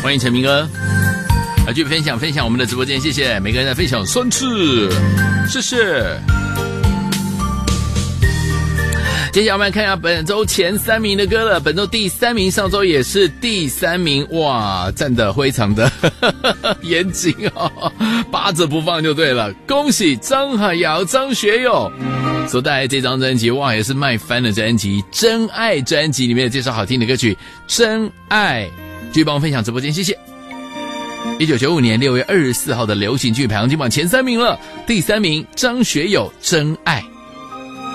欢迎陈明哥继续分享我们的直播间，谢谢每个人的分享3次，谢谢。接下来我们来看一下本周前3名的歌了。本周第3名，上周也是第3名，哇，站得非常的严谨哦，扒着不放就对了。恭喜张海瑶、张学友所带来这张专辑，哇，也是卖翻的专辑，《真爱》专辑里面的这首好听的歌曲《真爱》，继续帮我分享直播间，谢谢。1995年6月24号的流行剧排行金榜前3名了，第3名张学友《真爱》。